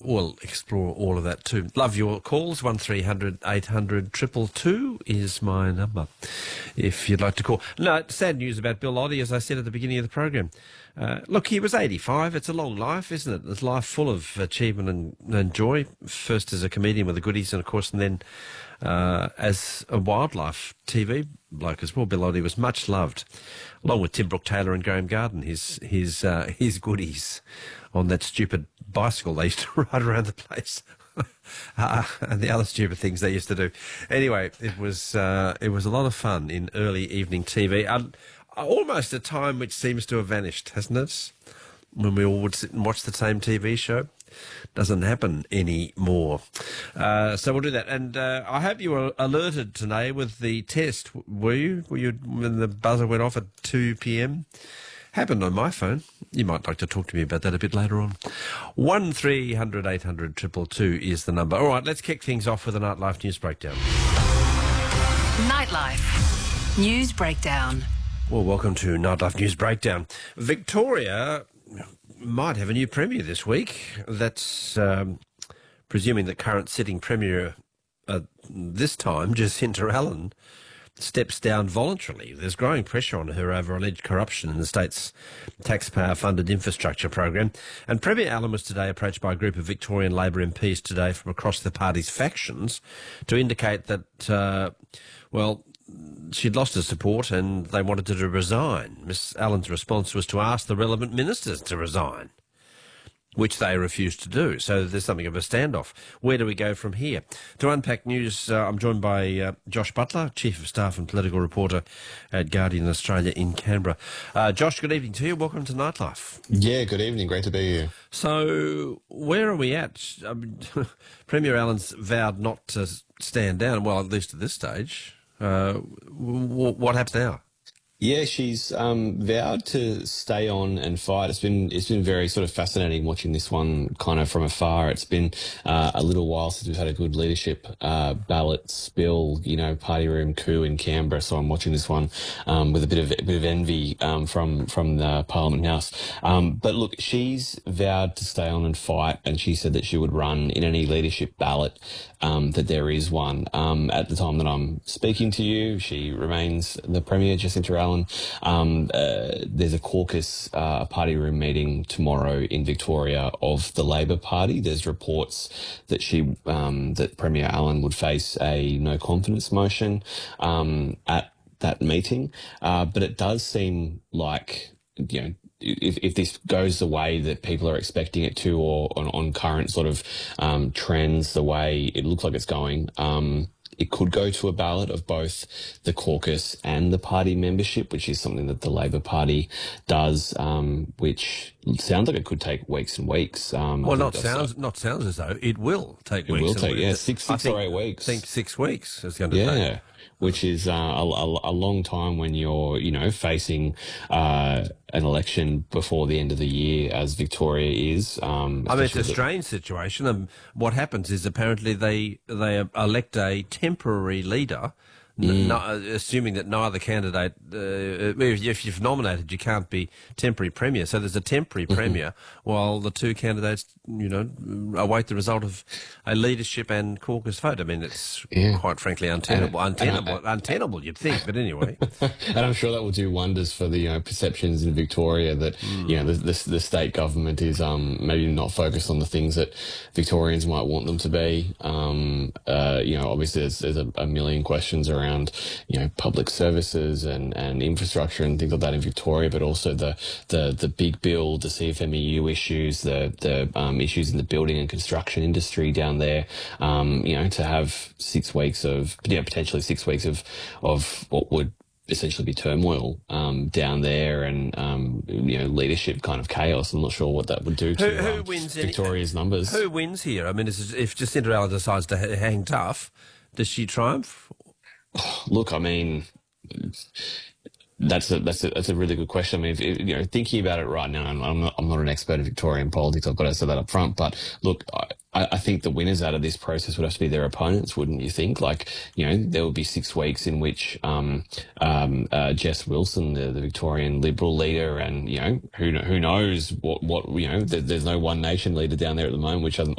we'll explore all of that too. Love your calls. 1300 800 222 is my number if you'd like to call. No, sad news about Bill Oddie, as I said at the beginning of the program. Look, he was 85. It's a long life, isn't it? It's a life full of achievement and joy. First as a comedian with the Goodies, and of course, and then as a wildlife TV bloke as well. Bill Oddie was much loved, along with Tim Brooke-Taylor and Graham Garden, his Goodies on that stupid bicycle they used to ride around the place. And the other stupid things they used to do. Anyway, it was a lot of fun in early evening TV. Almost a time which seems to have vanished, hasn't it? When we all would sit and watch the same TV show. Doesn't happen anymore. So we'll do that. And I hope you were alerted today with the test. Were you? When the buzzer went off at 2 p.m? Happened on my phone. You might like to talk to me about that a bit later on. 1300 800 222 is the number. All right, let's kick things off with a Nightlife News Breakdown. Nightlife News Breakdown. Well, welcome to Nightlife News Breakdown. Victoria might have a new Premier this week. That's presuming the current sitting Premier this time, Jacinta Allen, steps down voluntarily. There's growing pressure on her over alleged corruption in the state's taxpayer-funded infrastructure program. And Premier Allen was today approached by a group of Victorian Labor MPs today from across the party's factions to indicate that, she'd lost her support and they wanted her to resign. Miss Allen's response was to ask the relevant ministers to resign, which they refused to do. So there's something of a standoff. Where do we go from here? To unpack news, I'm joined by Josh Butler, Chief of Staff and Political Reporter at Guardian Australia in Canberra. Josh, good evening to you. Welcome to Nightlife. Yeah, good evening. Great to be here. So where are we at? Premier Allen's vowed not to stand down, well, at least at this stage. What happens now? Yeah, she's vowed to stay on and fight. It's been very sort of fascinating watching this one kind of from afar. It's been a little while since we've had a good leadership ballot spill, party room coup in Canberra. So I'm watching this one with a bit of envy from the Parliament House. But look, she's vowed to stay on and fight, and she said that she would run in any leadership ballot that there is one. At the time that I'm speaking to you, she remains the Premier, Jacinta Allen. There's a caucus, party room meeting tomorrow in Victoria of the Labor Party. There's reports that that Premier Allen would face a no confidence motion at that meeting. But it does seem like, if this goes the way that people are expecting it to, or on current sort of trends, the way it looks like it's going, it could go to a ballot of both the caucus and the party membership, which is something that the Labor Party does, which sounds like it could take weeks and weeks. Not sounds as though it will take weeks. It will take, yeah, six or 8 weeks. I think 6 weeks is going to take. Yeah, which is a long time when you're, facing an election before the end of the year, as Victoria is. It's a strange situation. What happens is apparently they elect a temporary leader, assuming that neither candidate, if you've nominated, you can't be temporary Premier. So there's a temporary Premier while the two candidates, await the result of a leadership and caucus vote. I mean, it's quite frankly untenable, you'd think, but anyway. And I'm sure that will do wonders for the perceptions in Victoria that, the state government is maybe not focused on the things that Victorians might want them to be. Obviously there's a million questions around, public services and infrastructure and things like that in Victoria, but also the big bill, the CFMEU issues, the issues in the building and construction industry down there. To have 6 weeks of potentially 6 weeks of what would essentially be turmoil down there, and leadership kind of chaos. I'm not sure what that would do to who wins Victoria's numbers. Who wins here? I mean, if Jacinta Allen decides to hang tough, does she triumph? Look, I mean, that's a really good question. I mean, thinking about it right now, I'm not an expert in Victorian politics. I've got to say that up front. But look, I think the winners out of this process would have to be their opponents, wouldn't you think? Like, there would be 6 weeks in which Jess Wilson, the Victorian Liberal leader, and who knows what there's no One Nation leader down there at the moment, which I'm